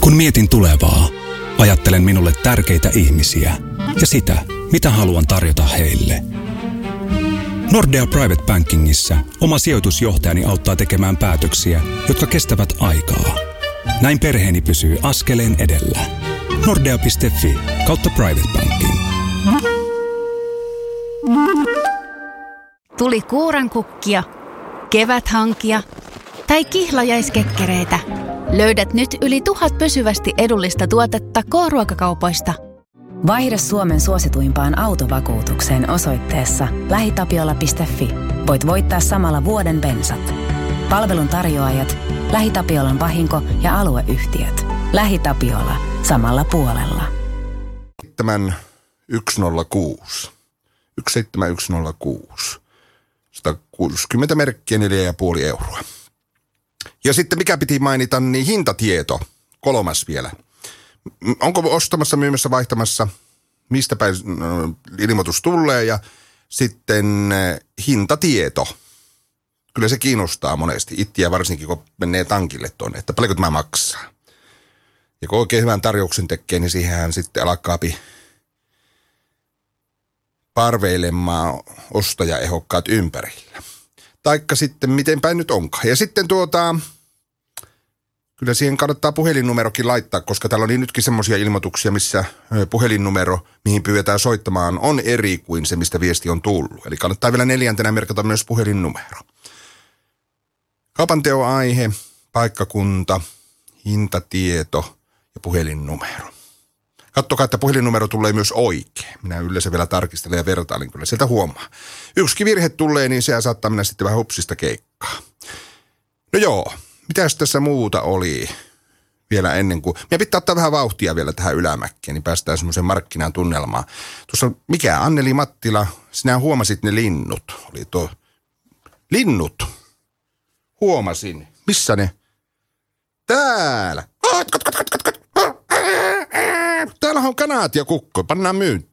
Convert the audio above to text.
Kun mietin tulevaa, ajattelen minulle tärkeitä ihmisiä ja sitä, mitä haluan tarjota heille. Nordea Private Bankingissa oma sijoitusjohtajani auttaa tekemään päätöksiä, jotka kestävät aikaa. Näin perheeni pysyy askeleen edellä. Nordea.fi/private banking. Tuli kuurankukkia, keväthankia tai kihlajaiskekkereitä. Löydät nyt yli 1000 pysyvästi edullista tuotetta K-ruokakaupoista. Vaihda Suomen suosituimpaan autovakuutukseen osoitteessa lähitapiola.fi. Voit voittaa samalla vuoden bensat. Palvelun tarjoajat, LähiTapiolan vahinko- ja alueyhtiöt. LähiTapiola. Samalla puolella. 17106. 17106. 160 merkkiä, 4,5 euroa. Ja sitten mikä piti mainita, niin hintatieto. 3 vielä. Onko ostamassa, myymässä, vaihtamassa, mistä päin ilmoitus tulee ja sitten hintatieto. Kyllä se kiinnostaa monesti itseä, varsinkin kun menee tankille tuonne, että paljonko tämä maksaa. Ja kun oikein hyvän tarjouksen tekee, niin siihenhän sitten alkaapi parveilemaan ostajaehokkaat ympärillä. Taikka sitten miten päin nyt onkaan. Ja sitten kyllä siihen kannattaa puhelinnumerokin laittaa, koska täällä on niin nytkin semmoisia ilmoituksia, missä puhelinnumero, mihin pyydetään soittamaan, on eri kuin se, mistä viesti on tullut. Eli kannattaa vielä 4. merkata myös puhelinnumero. Kaupanteon aihe, paikkakunta, hintatieto ja puhelinnumero. Katsokaa, että puhelinnumero tulee myös oikein. Minä yleensä vielä tarkistelen ja vertailen, kyllä sieltä huomaa. Yksikin virhe tulee, niin se saattaa mennä sitten vähän hupsista keikkaa. No joo, mitäs tässä muuta oli vielä ennen kuin... Meidän pitää ottaa vähän vauhtia vielä tähän ylämäkkeen, niin päästään semmoiseen markkinan tunnelmaan. Tuossa Anneli Mattila, sinä huomasit ne linnut. Oli tuo linnut. Huomasin. Missä ne? Täällä. Täällähän on kanaat ja kukko. Pannaan myyntiin.